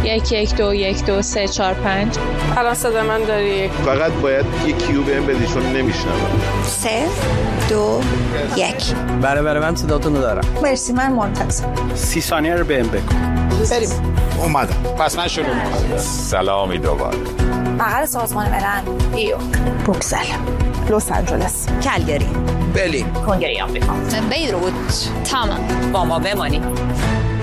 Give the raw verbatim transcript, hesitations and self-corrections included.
یک یک دو یک دو سه چهار پنج. الان صدا من داری؟ فقط باید یک کیو بهم بدی چون نمیشنوم. سه دو یک. بله بله من صداتون رو دارم. مرسی من منتظر. سی ثانیه رو بهم بگو. بریم. اومدم. پس من شروع می‌کنم. سلامی دوباره. بغل سازمان ملل. ایو. بروکسل. لس آنجلس. کلگری. برلین. کنگره آمریکا. بیروت. تمام. با ما بمانی.